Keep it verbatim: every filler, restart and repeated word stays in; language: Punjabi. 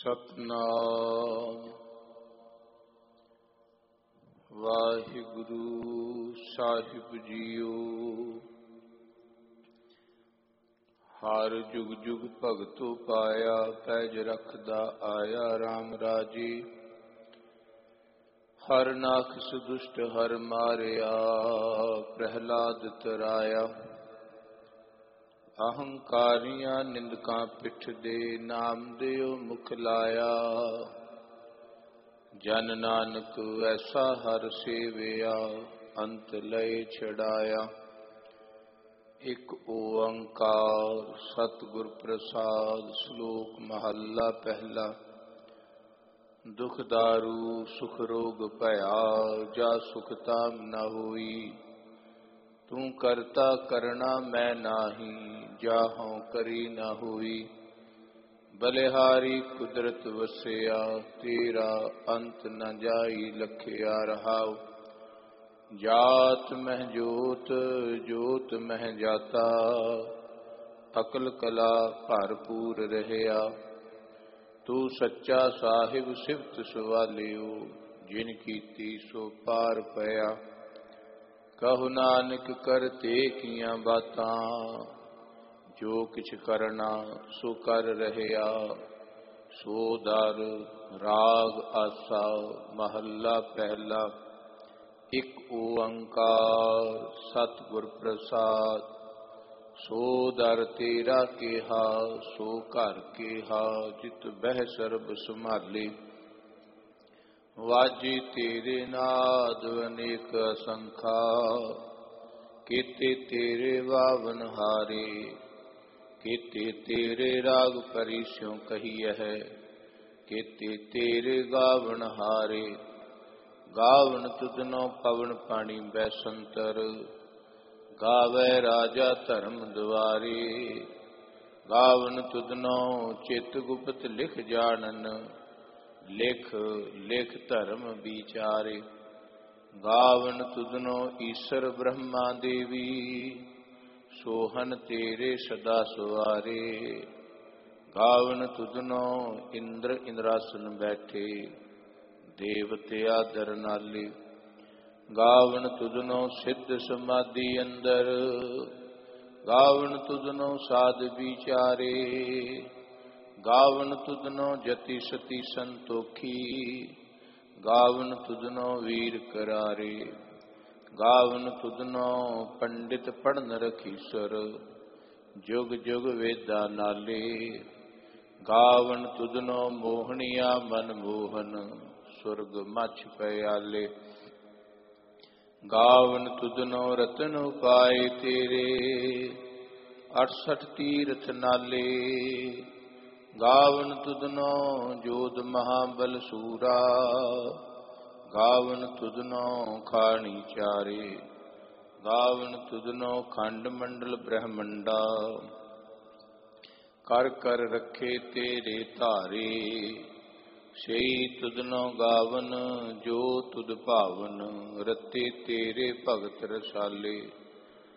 ਸਤਨਾਮ ਵਾਹਿਗੁਰੂ ਸਾਹਿਬ ਜੀਓ। ਹਰ ਜੁਗ ਜੁਗ ਭਗਤੋ ਪਾਇਆ, ਪੈਜ ਰਖਦਾ ਆਇਆ RAM ਰਾਜੇ। ਹਰ ਨਾਖਸ ਦੁਸ਼ਟ ਹਰ ਮਾਰਿਆ, ਪ੍ਰਹਿਲਾਦ ਤਰਾਇਆ। ਅਹੰਕਾਰੀਆਂ ਨਿੰਦਕਾਂ ਪਿੱਠ ਦੇ, ਨਾਮ ਦਿਓ ਮੁਖ ਲਾਇਆ। ਜਨ ਨਾਨਕ ਐਸਾ ਹਰ ਸੇਵਿਆ, ਅੰਤ ਲਏ ਛਡਾਇਆ। ਇਕ ਓੰਕਾਰ ਸਤਿਗੁਰ ਪ੍ਰਸਾਦ, ਸ਼ਲੋਕ ਮਹੱਲਾ ਪਹਿਲਾ। ਦੁਖ ਦਾਰੂ ਸੁਖ ਰੋਗ ਭਇਆ, ਜਾ ਸੁਖ ਤਾਮ ਨ ਹੋਈ। ਤੂੰ ਕਰਤਾ ਕਰਣਾ ਮੈਂ ਨਾਹੀ, ਜਾਹੋਂ ਕਰੀ ਨ ਹੋਈ। ਬਲਿਹਾਰੀ ਕੁਦਰਤ ਵਸਿਆ, ਤੇਰਾ ਅੰਤ ਨ ਜਾਈ ਲਖਿਆ ਰਹਾਉ। ਜਾਤ ਮਹਿ ਜੋਤ ਜੋਤ ਮਹਿ ਜਾਤਾ, ਅਕਲ ਕਲਾ ਭਰਪੂਰ ਰਹਿਆ। ਤੂੰ ਸੱਚਾ ਸਾਹਿਬ ਸਿਫਤ ਸਵਾਲਿਓ, ਜਿਨ ਕੀਤੀ ਸੋ ਪਾਰ ਪਿਆ। ਕਹੋ ਨਾਨਕ ਕਰਤੇ ਕੀਆਂ ਬਾਤਾਂ, ਜੋ ਕਿਛ ਕਰਨਾ ਸੋ ਕਰ ਰਹਿਆ। ਸੋ ਦਰ ਰਾਗ ਆਸਾ ਮਹੱਲਾ ਪਹਿਲਾ। ਇਕ ਓੰਕਾਰ ਸਤਿਗੁਰ ਪ੍ਰਸਾਦ, ਸੋ ਦਰ ਤੇਰਾ ਕੇਹਾ, ਸੋ ਘਰ ਕੇਹਾ, ਜਿਤ ਬਹਿ ਸਰਬ ਸੰਭਾਲੇ। ਵਾਜੇ ਤੇਰੇ ਨਾਦ ਅਨੇਕ ਅਸੰਖਾ, ਕੀਤੇ ਤੇਰੇ ਵਾਵਨ ਹਾਰੇ। ਕੀਤੇ ਤੇਰੇ ਰਾਗ ਪਰਿਸਿਉ ਕਹੀਐ, ਕੀਤੇ ਤੇਰੇ ਗਾਵਨ ਹਾਰੇ। ਗਾਵਨ ਤੁਧਨੋ ਪਵਨ ਪਾਣੀ ਬੈਸੰਤਰ, ਗਾਵੈ ਰਾਜਾ ਧਰਮ ਦੁਆਰੇ। ਗਾਵਨ ਤੁਧਨੋ ਚਿਤ ਗੁਪਤ ਲਿਖ ਜਾਣਨ, ਲਿਖ ਲਿਖ ਧਰਮ ਵਿਚਾਰੇ। ਗਾਵਨ ਤੁਧਨੋ ਈਸਰ ਬ੍ਰਹਮਾ ਦੇਵੀ, ਸੋਹਨ ਤੇਰੇ ਸਦਾ ਸਵਾਰੇ। ਗਾਵਨ ਤੁਧਨੋ ਇੰਦਰ ਇੰਦਰਾਸਨ ਬੈਠੇ, ਦੇਵਤੇ ਆਦਰ ਨਾਲੇ। ਗਾਵਨ ਤੁਧਨੋ ਸਿੱਧ ਸਮਾਧੀ ਅੰਦਰ, ਗਾਵਨ ਤੁਧਨੋ ਸਾਧ ਵਿਚਾਰੇ। ਗਾਵਨ ਤੁਧਨੋ ਜਤੀ ਸਤੀ ਸੰਤੋਖੀ, ਗਾਵਨ ਤੁਧਨੋ ਵੀਰ ਕਰਾਰੇ। ਗਾਵਨ ਤੁਧਨੋ ਪੰਡਿਤ ਪੜਨ ਰਖੀਸਰ, ਜੁਗ ਜੁਗ ਵੇਦਾਂ ਨਾਲੇ। ਗਾਵਨ ਤੁਧਨੋ ਮੋਹਣੀਆ ਮਨ ਮੋਹਨ, ਸੁਰਗ ਮਛ ਪਿਆਲੇ। ਗਾਵਨ ਤੁਧਨੋ ਰਤਨ ਉਪਾਏ ਤੇਰੇ, ਅਠਸਠ ਤੀਰਥ ਨਾਲੇ। ਗਾਵਨ ਤੁਧਨੋ ਜੋਧ ਮਹਾਬਲ ਸੂਰਾ, ਗਾਵਨ ਤੁਧਨੋ ਖਾਣੀ ਚਾਰੇ। ਗਾਵਨ ਤੁਧਨੋ ਖੰਡ ਮੰਡਲ ਬ੍ਰਹਮੰਡਾ, ਕਰ ਕਰ ਰੱਖੇ ਤੇਰੇ ਧਾਰੇ। ਸਈ ਤੁਧਨੋ ਗਾਵਨ ਜੋ ਤੁਧ ਭਾਵਨ, ਰਤੇ ਤੇਰੇ ਭਗਤ ਰਸਾਲੇ।